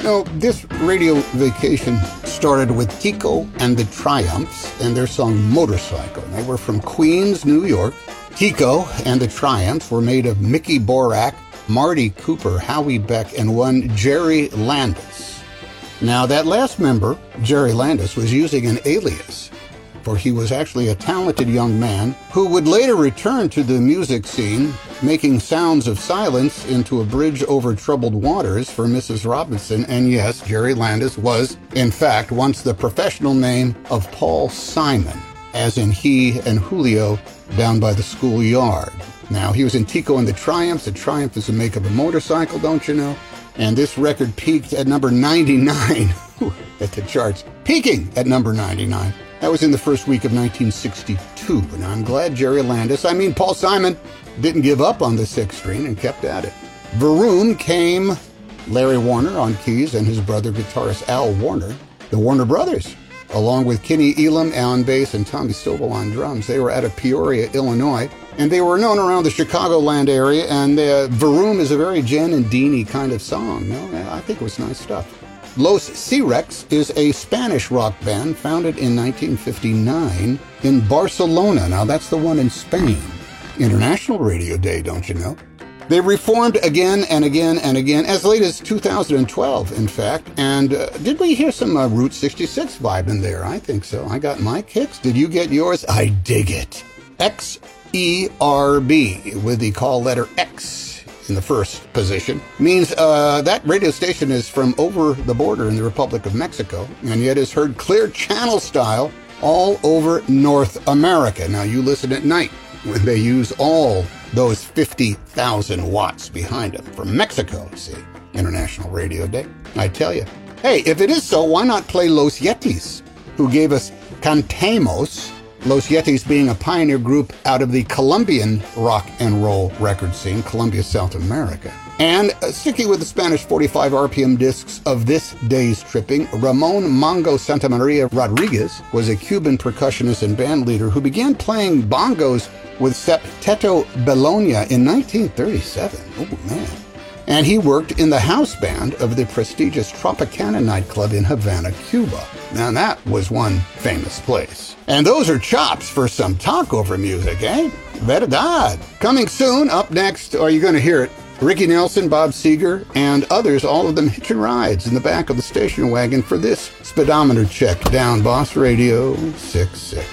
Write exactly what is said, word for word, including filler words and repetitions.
You know, this radio vacation started with Tico and the Triumphs and their song Motorcycle. They were from Queens, New York. Tico and the Triumphs were made of Mickey Borak, Marty Cooper, Howie Beck, and one Jerry Landis. Now, that last member, Jerry Landis, was using an alias, for he was actually a talented young man who would later return to the music scene, making Sounds of Silence into A Bridge Over Troubled Waters for Missus Robinson. And yes, Jerry Landis was, in fact, once the professional name of Paul Simon, as in he and Julio down by the schoolyard. Now, he was in Tico and the Triumphs. The Triumph is the make of a motorcycle, don't you know? And this record peaked at number ninety-nine at the charts, peaking at number ninety-nine. That was in the first week of nineteen sixty-two. And I'm glad Jerry Landis, I mean Paul Simon, didn't give up on the sixth string and kept at it. Vroom came Larry Warner on keys and his brother guitarist Al Warner, the Warner Brothers, along with Kenny Elam on bass and Tommy Stovall on drums. They were out of Peoria, Illinois, and they were known around the Chicagoland area, and uh, Vroom is a very Jen and Deanie kind of song. No, I think it was nice stuff. Los C-Rex is a Spanish rock band founded in nineteen fifty-nine in Barcelona. Now, that's the one in Spain. International Radio Day, don't you know? They reformed again and again and again, as late as two thousand twelve, in fact. And uh, did we hear some uh, Route sixty-six vibe in there? I think so. I got my kicks. Did you get yours? I dig it. X E R B with the call letter X in the first position means uh, that radio station is from over the border in the Republic of Mexico, and yet is heard clear channel style all over North America. Now, you listen at night when they use all those fifty thousand watts behind them from Mexico, see, International Radio Day. I tell you, hey, if it is so, why not play Los Yetis, who gave us Cantemos, Los Yetis being a pioneer group out of the Colombian rock and roll record scene, Colombia, South America. And uh, sticking with the Spanish forty-five R P M discs of this day's tripping, Ramon Mongo Santamaria Rodriguez was a Cuban percussionist and band leader who began playing bongos with Septeto Bologna in nineteen thirty-seven. Oh, man. And he worked in the house band of the prestigious Tropicana nightclub in Havana, Cuba. Now, that was one famous place. And those are chops for some talk over music, eh? Verdad. Coming soon, up next, are you going to hear it? Ricky Nelson, Bob Seger, and others, all of them hitching rides in the back of the station wagon for this speedometer check down Boss Radio six six.